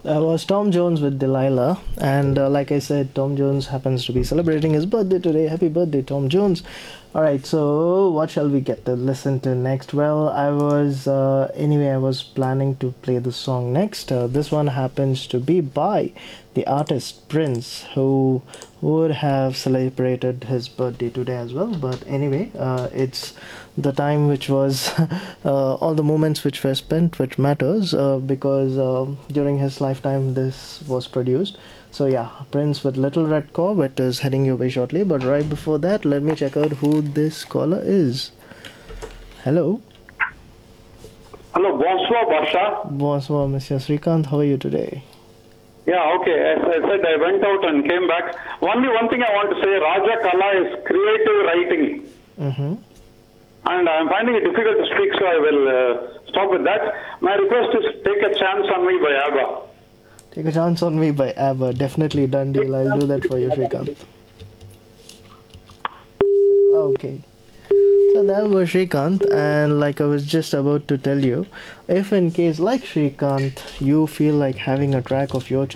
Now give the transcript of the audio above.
That was Tom Jones with Delilah, and like I said, Tom Jones happens to be celebrating his birthday today. Happy birthday, Tom Jones! All right, so what shall we get to listen to next? Well, I was planning to play the song next. This one happens to be by the artist Prince, who would have celebrated his birthday today as well. But anyway, it's the time which was all the moments which were spent which matters because during his lifetime this was produced. So yeah, Prince with Little Red Corvette is heading your way shortly, but right before that let me check out who this caller is. Hello. Hello, bonsoir, Barsha. Bonsoir, Mr. Srikanth, how are you today? Yeah, okay. As I said, I went out and came back. Only one thing I want to say, Raja Kala is creative writing. Mm-hmm. And I'm finding it difficult to speak, so I will stop with that. My request is Take a Chance on Me by ABBA. Take a Chance on Me by ABBA. Definitely done deal. I'll do that for you, Srikanth. Okay. So that was Srikanth, and like I was just about to tell you, if in case like Srikanth, you feel like having a track of your choice